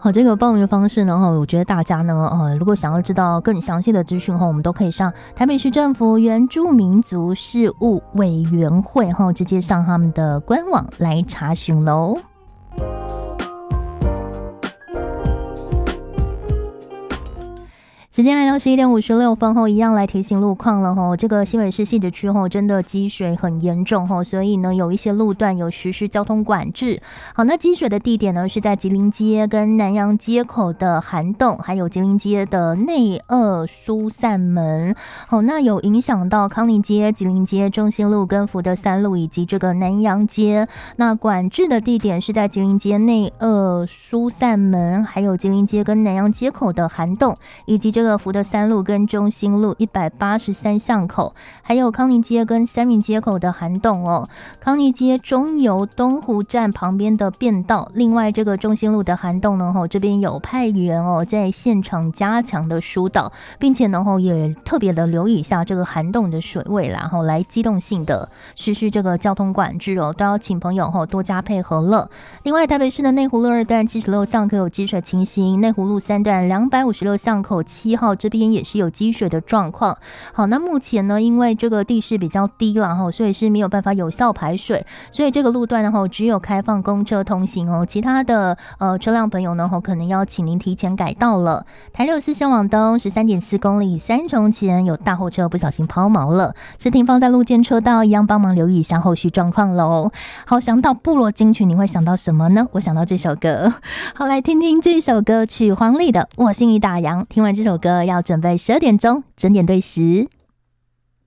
好，这个报名方式呢，我觉得大家呢，如果想要知道更详细的资讯，我们都可以上台北市政府原住民族事务委员会，直接上他们的官网来查询喽。时间来到11点56分后，一样来提醒路况了吼。这个新北市汐止区后真的积水很严重吼，所以呢有一些路段有实施交通管制。好，那积水的地点呢是在吉林街跟南洋街口的涵洞，还有吉林街的内二疏散门。好，那有影响到康宁街、吉林街、中心路跟福德三路以及这个南洋街。那管制的地点是在吉林街内二疏散门，还有吉林街跟南洋街口的涵洞，以及这个福德三路跟中心路183巷口，还有康宁街跟三民街口的涵洞哦。康宁街中油东湖站旁边的便道，另外这个中心路的涵洞呢，这边有派员在现场加强的疏导，并且呢也特别的留意一下这个涵洞的水位啦，来机动性的实施这个交通管制哦，都要请朋友多加配合了。另外台北市的内湖路2段76巷口有积水情形，内湖路3段256巷口7号这边也是有积水的状况。好，那目前呢因为这个地势比较低啦，所以是没有办法有效排水，所以这个路段呢只有开放公车通行哦，其他的车辆朋友呢可能要请您提前改道了。台64线往东 13.4 公里3重前有大货车不小心抛锚了，是停放在路肩车道，一样帮忙留意一下后续状况咯。好，想到部落金曲你会想到什么呢？我想到这首歌。好，来听听这首歌曲黄丽的《我心已打烊》。听完这首歌要准备12点钟整点对时。